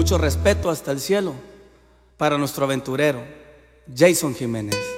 mucho respeto hasta el cielo para nuestro aventurero Jason Jiménez.